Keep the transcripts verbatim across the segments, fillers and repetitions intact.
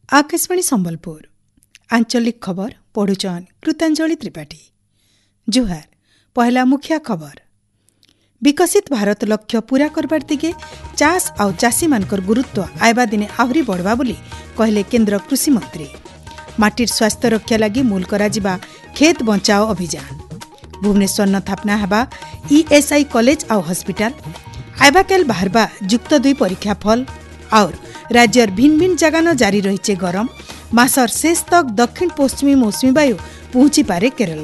आकाशवाणी संबलपुर आंचलिक खबर पढ़ुचन कृतांजलि त्रिपाठी। जुहार पहला मुख्य खबर। विकसित भारत लक्ष्य पूरा करबार दिगे चाष आउ चाषी मानकर गुरुत्व आयबा दिने आहरी बढ़वा बोली कहले केंद्र कृषि मंत्री। माटिर स्वास्थ्य रक्षा लगी मूल करा जिबा खेत बचाओ अभियान। भुवनेश्वर न थापना हेबा ईएसआई कॉलेज आउ हॉस्पिटल। आयबा केल बाहरबा जुक्त दुई परीक्षा फल और राज्यर भिन्न भिन्न जगह न जारी रही गरम। मासर शेष तक दक्षिण पश्चिमी मौसमी वायु पहुंची पारे केरल।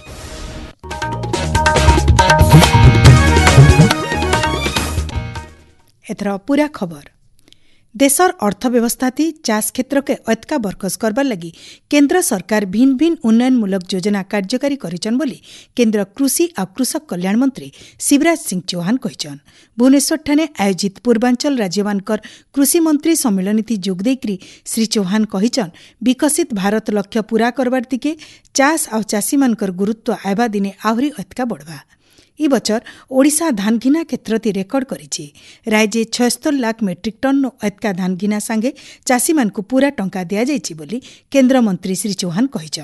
एथर पूरा खबर। देशर अर्थव्यवस्था थी चाष क्षेत्र के अतका बरकस करबार लगी केंद्र सरकार भिन्न भिन्न उन्नयनमूलक योजना कार्यकारी करिछन बोली केंद्र कृषि और कृषक कल्याण मंत्री शिवराज सिंह चौहान कहिछन। भुवनेश्वर ठाणे आयोजित पूर्वांचल राज्यमानकर कृषि मंत्री सम्मेलन थी जोग देकरी श्री चौहान कहिछन विकसित भारत लक्ष्य पूरा करबार दिगे चाष और चाषी मानकर गुरुत्व आयबा दिने आहरी अतका बढ़वा। ई बचर ओडिशा धान घिना क्षेत्र ती रेकर्ड करिछि। राज्य छयस्तर लाख मेट्रिक टन अतका धान घिना संगे चाषी मानकु पूरा टंका दिया जाइछि बोली केंद्र मंत्री श्री चौहान कहिछन।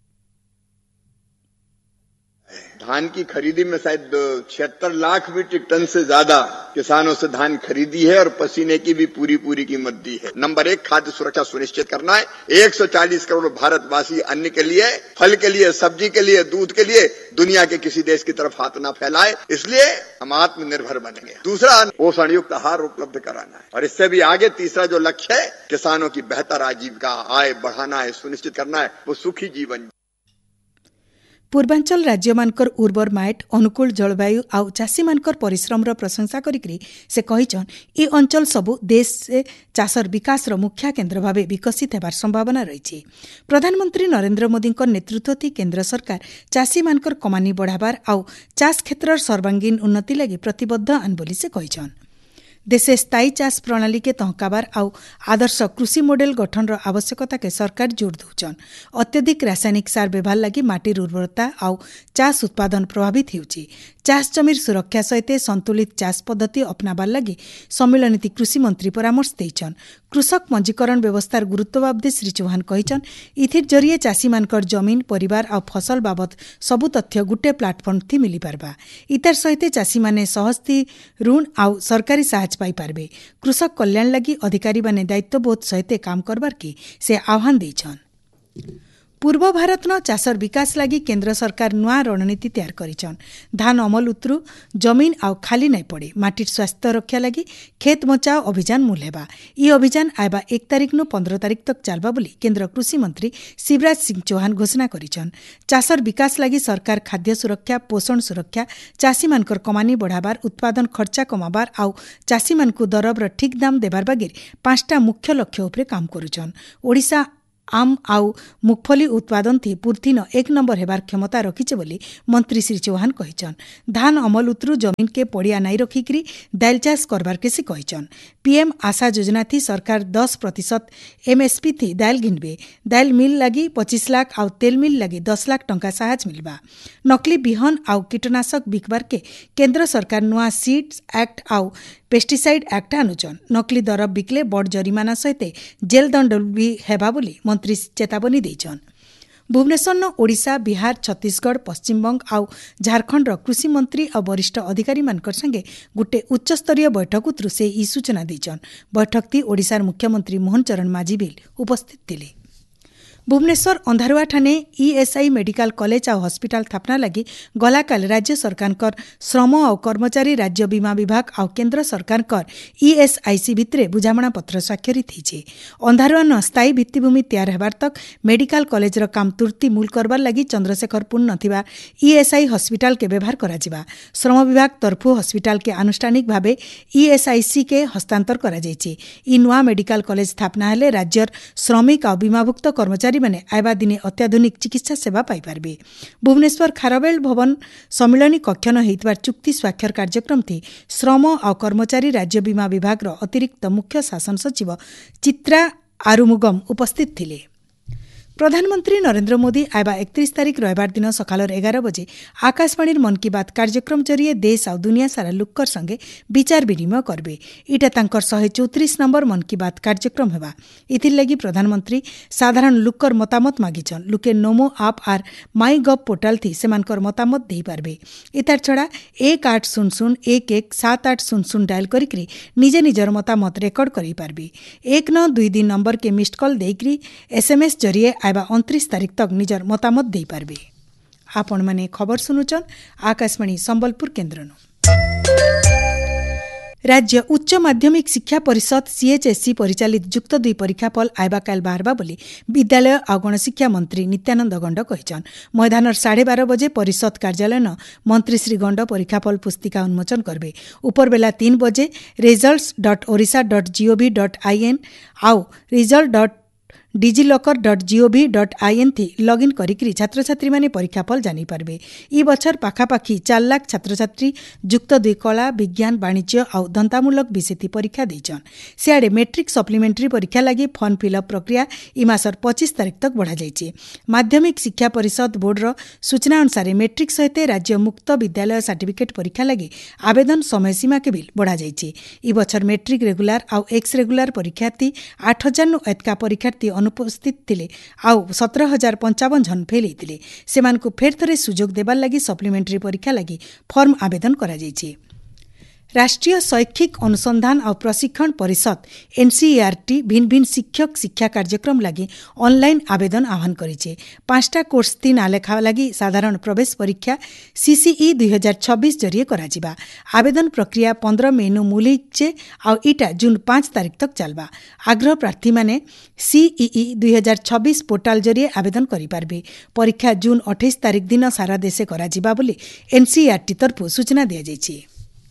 धान की खरीदी में शायद छिहत्तर लाख मीट्रिक टन से ज्यादा किसानों से धान खरीदी है और पसीने की भी पूरी पूरी कीमत दी है। नंबर एक, खाद्य सुरक्षा सुनिश्चित करना है। एक सौ चालीस करोड़ भारतवासी अन्न के लिए, फल के लिए, सब्जी के लिए, दूध के लिए दुनिया के किसी देश की तरफ हाथ न फैलाए, इसलिए हम आत्मनिर्भर बनेंगे। दूसरा, पोषण युक्त आहार उपलब्ध कराना है और इससे भी आगे तीसरा जो लक्ष्य है किसानों की बेहतर आजीविका आय बढ़ाना है, सुनिश्चित करना है वो सुखी जीवन। पूर्वांचल राज्य मानकर उर्वर माइट अनुकूल जलवायु आउ चाषी मानकर परिश्रम प्रशंसा करिकरी से कहिछन ई अंचल सबु देश से चाषर विकास मुख्य केन्द्र भावे विकसित हेबार संभावना रही। प्रधानमंत्री नरेंद्र मोदी नेतृत्व थी केन्द्र सरकार चाषी मानकर कमानी बढ़ाबार आउ चाष क्षेत्र सर्वांगीन उन्नति लगी प्रतिबद्ध आन बोली से कहिछन। देशे स्थायी चाष प्रणाली के तहकाबार आउ आदर्श कृषि मॉडल गठन आवश्यकता के सरकार जोर दौचन। अत्यधिक रासायनिक सार व्यवहार लगी माटिर उर्वरता आउ चाष उत्पादन प्रभावित होउछि। चाष जमीर सुरक्षा सहित संतुलित चाष पद्धति अपनाबार लगी सम्मेलन कृषि मंत्री परामर्श देइछन। कृषक पंजीकरण व्यवस्थार गुरुत्व बाबदे श्री चौहान कहिछन इथिर जरिए चाषी मानकर जमीन परिवार और फसल बाबद सबु तथ्य गुटे प्लाटफर्म थी मिली पारबा। इतार सहित चाषी माने सहजती ऋण आउ सरकारी सहायता पाई पारबे। कृषक कल्याण लगी अधिकारी माने दायित्वबोध सहित काम करबार की से आह्वान देइछन। पूर्व भारत न चाषर विकास लगी केंद्र सरकार नुआ रणनीति तैयार करिछन। धान अमल उतरु जमीन आउ खाली नहीं पड़े माटिर स्वास्थ्य रक्षा लगी खेत बचाओ अभियान मूल हेबा। ई अभियान आयबा एक तारीख नु पंद्रह तारीख तक चलबा बोली केंद्र कृषि मंत्री शिवराज सिंह चौहान घोषणा करिछन। चाषर विकास लगी सरकार खाद्य सुरक्षा, पोषण सुरक्षा, चाषी मानकर कमानी बढ़ाबार, उत्पादन खर्चा कमाबार आउ चाषी मानकु दरबर ठीक दाम देबार बागिर पांचटा मुख्य लक्ष्य उपरे काम करुछन। ओडिशा आम आउ मुगफली उत्पादन थी पूर्थिन एक नंबर हेबार क्षमता रखिचे बोली मंत्री श्री चौहान कहिछन। धान अमल उतरु जमीन के पड़िया नाई रखिकरी दाल चाष करबार के से कहिछन। पीएम आशा योजना थी सरकार दस प्रतिशत एमएसपी थी दाल घिनबे। दाल मिल लगी पच्चीस लाख आउ तेल मिल लगी दस लाख टंका साहाय्य मिलबा। नकली बिहन आउ कीटनाशक बिकबार के केंद्र सरकार नुआ सीड्स एक्ट आउ पेस्टिसाइड एक्ट आनुचन। नकली दरब बिकले बड़ जरिमाना सहित जेल दंड भी हेबा बोली मंत्री चेतावनी देइछन। भुवनेश्वर न ओडिशा, बिहार, छत्तीसगढ़, पश्चिमबंग आउ झारखंड कृषि मंत्री और वरिष्ठ अधिकारी मानकर संगे गुटे उच्चस्तरीय बैठक उतरु से ई सूचना देइछन। बैठक थी ओडिशार मुख्यमंत्री मोहन चरण माझी भी उपस्थित थिले। Bhubaneswar अंधारुआ Thane ESI medical college और हॉस्पिटल स्थापना लगी गलाकाल राज्य सरकार श्रम और कर्मचारी राज्य बीमा विभाग और केंद्र सरकार ईएसआईसी भितरे बुझामणा पत्र स्वाक्षरित होइछे। अंधारुआ न स्थायी भित्तिभूमि तैयार हेबार तक मेडिकल कॉलेज रो काम तुर्ती मूल करबार लगी चंद्रशेखरपुर नथिबा ईएसआई हॉस्पिटल के व्यवहार करा जिबा। श्रम विभाग तरफु हॉस्पिटल के आनुष्ठानिक भावे ईएसआईसी के हस्तांतर करा जाइछे। ई नुआ मेडिकल कॉलेज स्थापना हेले राज्यर श्रमिक और बीमाभुक्त कर्मचारी माने आयबा दिने अत्याधुनिक चिकित्सा सेवा पाई पारबे। भुवनेश्वर खारवेल भवन सम्मिलनी कक्ष न हेतबार चुक्ति स्वाक्षर कार्यक्रम थी श्रम और कर्मचारी राज्य बीमा विभाग रो अतिरिक्त मुख्य शासन सचिव चित्रा आरुमुगम उपस्थित थिले। प्रधानमंत्री नरेंद्र मोदी आयबा एकतीस तारीख रविवार दिन सकाल एगार बजे आकाशवाणी मन की बात कार्यक्रम जरिए देश और दुनिया सारा लोकर संगे विचार विनिमय करबे। इटा तांकर शहे चौतीस नंबर मन की बात कार्यक्रम हेबा। इथिर लगी प्रधानमंत्री साधारण लोकर मतामत मागिछन। लुके नमो आप आर माई गव पोर्टाल थी सेमानकर मतामत देई पारबे। इतार छड़ा एक आठ शून्य शून्य एक एक सात आठ शून्य शून्य डायल करिकरी निजे निजर मतामत रेकर्ड करि पारबे। एक नौ दुई दिन नंबर के मिस्ड कॉल देकरी एसएमएस जरिए आयबा उनतीस तारीख तक निजर मतामत देई पारबे। आपण माने खबर सुनुचन आकाशवाणी संबलपुर केन्द्रनु। राज्य उच्च माध्यमिक शिक्षा परिषद सीएचएससी परिचालित जुक्त दुई परीक्षाफल आयबा काल बाहरबा बोली विद्यालय और गणशिक्षा मंत्री नित्यानंद गंड कहिछन। मैदानर साढ़े बारह बजे परिषद कार्यालय न मंत्री श्री गंड परीक्षाफल पुस्तिका उन्मोचन करबे। उपरबेला तीन बजे results dot Odisha dot gov dot IN आउ result dot DigiLocker dot gov dot IN थी लॉगिन करिकरी छात्र छात्री माने परीक्षाफल जानी पारबे। ई बछर पाखापाखी चार लाख छात्र छात्री जुक्त दुई कला विज्ञान वाणिज्य और धंतामूलक विषय परीक्षा देछन। सियाड़े मेट्रिक सप्लीमेंटरी परीक्षा लगी फॉर्म फिलअप प्रक्रिया ई मासर पच्चीस तारीख तक बढ़ा जाइए। माध्यमिक शिक्षा परिषद बोर्डर सूचना अनुसार मेट्रिक सहित राज्य मुक्त विद्यालय सर्टिफिकेट परीक्षा लगी आवेदन समय सीमा के बिल बढ़ा जाइए। ई बछर मेट्रिक रेगुलार और एक्स रेगुलार परीक्षार्थी आठ हजार नु एतका परीक्षार्थी अनुपस्थित थिले आउ सत्रह हजार पंचावन जन फेल होते सेमानकु फेर थरे सुजोग देबार लगी सप्लीमेंटरी परीक्षा लगी फॉर्म आवेदन करा जाइए। राष्ट्रीय शैक्षिक अनुसंधान और प्रशिक्षण परिषद एनसीईआरटी भिन्न भिन्न शिक्षक शिक्षा कार्यक्रम लगी ऑनलाइन आवेदन आह्वान करिछे। पांचटा कोर्स तीन आलेखा लगी साधारण प्रवेश परीक्षा सीसीई दुई हजार छब्बीस जरिए कराजिबा। आवेदन प्रक्रिया पंद्रह मे नु मुलिचे और इटा जून पांच तारीख तक चलबा। आग्रह प्रार्थी माने सीईई दुई हजार छब्बीस पोर्टाल जरिए आवेदन करिपारबे। परीक्षा जून अठाईस तारीख दिन सारा देशे कराजिबा बोली एनसीईआरटी तरफ सूचना दिया जाइछे।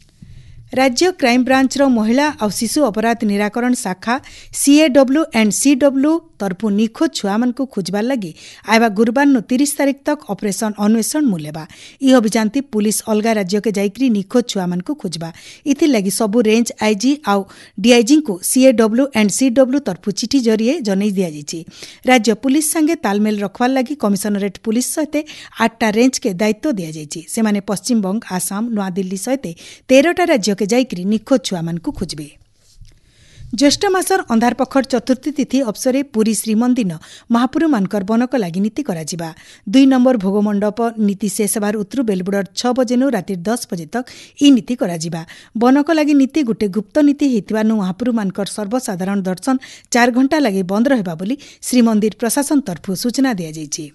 राज्य क्राइम ब्रांचर महिला और शिशु अपराध निराकरण शाखा सीएडब्ल्यू एंड सीडब्ल्यू तरफु निखोज छुआ मन को खोजबार लगी आयबा गुरुवार नु तीस तारीख तक ऑपरेशन अन्वेषण मुलेबा। ई अभियान पुलिस अलगा राज्य के जाइकरी निखोज छुआ मन को खोजबा। इथि लगी सबु रेंज आईजी और डीआईजी को सीएडब्ल्यू एंड सीडब्ल्यू तरफु चिठी जरिए जनई दिया जाइए। राज्य पुलिस संगे तालमेल रखवार लगी कमिशनरेट पुलिस सहित आठटा रेंज के दायित्व दिया जाइए। सेमाने पश्चिम बंग आसाम नूआदिल्ली सहित तेरहटा राज्य के जाइकरी निखोज छुआ मन को खोजबे। ज्येष्ठ मासर अंधार पखर चतुर्थी तिथि अवसरे पुरी श्रीमंदिर महापुर मानकर बनक लागि नीति कराजिबा। दुई नंबर भोगमंडप नीति शेष हेबार उत्रु बेलबुडर छ बजे नु राति दस बजे तक ई नीति कराजिबा। बनक लागि नीति गोटे गुप्त नीति हेतिबानु महापुर मानकर सर्वसाधारण दर्शन चार घंटा लागि बंद रहबा बोली श्रीमंदिर प्रशासन तरफु सूचना दिया जाइए।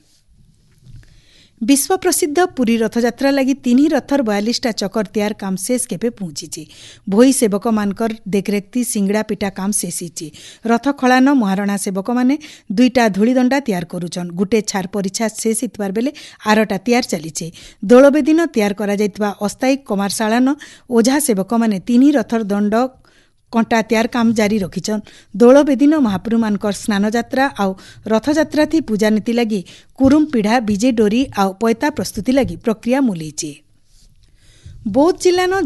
विश्व प्रसिद्ध पुरी रथयात्रा लगी तीन रथर बयालीसटा चकर तैयार काम शेष केपे पहुंची। भोई सेवक मानकर देखरेखती सिंगड़ा पिटा काम शेष होती। रथ खलान महारणा सेवक माने दुईटा धूलीदंडा तैयार करुचन। गुटे छार परीक्षा शेष होइतबार बेले आरटा तैयार चलीचे। दोलबे दिन तैयार करा जाइतबा अस्थायी कमारशालान ओझा सेवक माने तीन रथर दंड कंटा तैयार काम जारी रखिछन। दोल बेदिन महाप्रभु मानकर स्नान यात्रा आउ रथयात्रा थी पूजा नीति लगी कुरुम पीढ़ा विजय डोरी आउ पैता प्रस्तुति लगी प्रक्रिया मुलैचे। बौद्ध जिल्लानो